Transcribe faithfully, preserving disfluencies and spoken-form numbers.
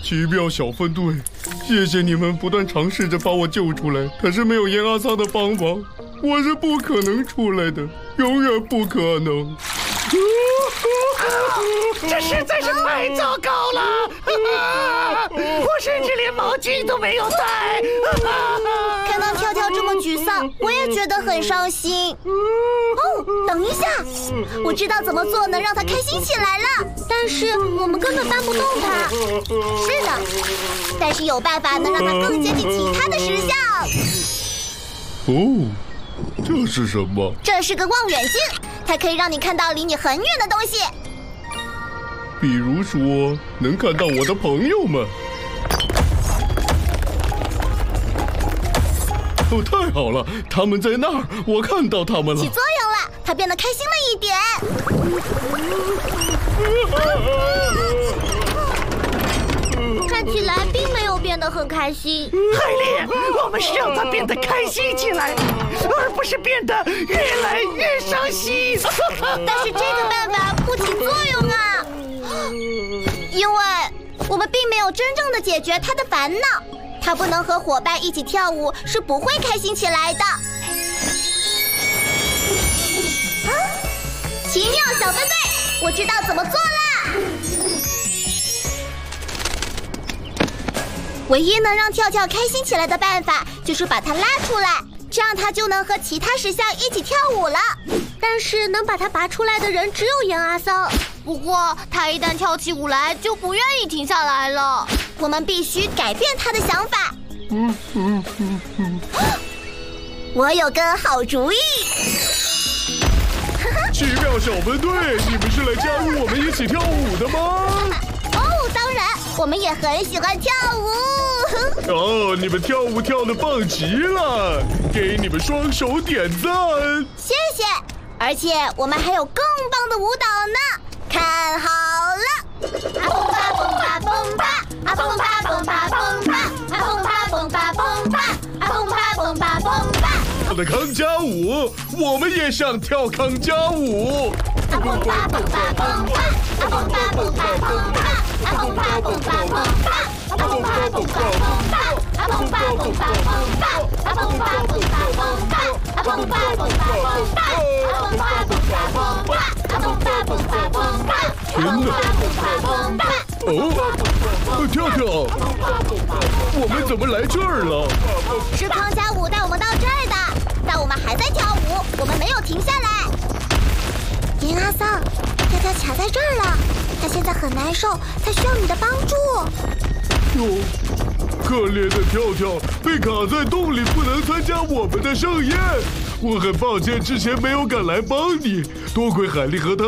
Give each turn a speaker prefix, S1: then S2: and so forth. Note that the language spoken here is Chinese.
S1: 奇妙小分队，谢谢你们不断尝试着把我救出来。可是没有严阿桑的帮忙，我是不可能出来的，永远不可能。
S2: 这实在是太糟糕了！我甚至连毛巾都没有带。
S3: 看到跳跳这么沮丧，我也觉得很伤心。哦，等一下，我知道怎么做能让他开心起来了，但是我们根本搬不动他。是的，但是有办法能让他更接近其他的石像。
S1: 哦，这是什么？
S3: 这是个望远镜，它可以让你看到离你很远的东西。
S1: 比如说，能看到我的朋友们。哦，太好了，他们在那儿，我看到他们了。
S3: 起作用了，他变得开心了一点。看起来并没有变得很开心。
S2: 海莉，我们是让他变得开心起来，而不是变得越来越伤心。
S3: 但是这个办法不起作用啊，因为我们并没有真正的解决他的烦恼。他不能和伙伴一起跳舞，是不会开心起来的。啊！奇妙小分队，我知道怎么做啦！唯一能让跳跳开心起来的办法，就是把他拉出来，这样他就能和其他石像一起跳舞了。但是能把他拔出来的人只有严阿桑。不过他一旦跳起舞来，就不愿意停下来了。我们必须改变他的想法。嗯嗯嗯嗯，我有个好主意。
S1: 奇妙小分队，你们是来加入我们一起跳舞的吗？
S3: 哦，当然，我们也很喜欢跳舞。
S1: 哦，你们跳舞跳得棒极了，给你们双手点赞。
S3: 谢谢，而且我们还有更棒的舞蹈呢，看好了。啊蹦吧蹦吧蹦吧，啊蹦吧蹦吧蹦吧，啊蹦吧蹦吧蹦吧，啊蹦吧蹦吧蹦吧。
S1: 我的康佳舞，我们也想跳康佳舞。
S3: 啊蹦吧蹦吧蹦吧，啊蹦吧蹦吧蹦吧，啊蹦吧蹦吧蹦吧，啊蹦吧蹦吧蹦吧，啊蹦吧蹦吧蹦吧，啊蹦吧蹦吧蹦吧，啊蹦吧蹦吧蹦吧，啊蹦吧蹦吧蹦吧，啊蹦吧蹦吧蹦吧。
S1: 天哪！哦，跳跳，我们怎么来这儿了？
S3: 是康佳舞带我们到这儿的，但我们还在跳舞，我们没有停下来。严阿桑，跳跳卡在这儿了，他现在很难受，他需要你的帮助。
S1: 哟，可怜的跳跳被卡在洞里，不能参加我们的盛宴。我很抱歉，之前没有赶来帮你，多亏海莉和他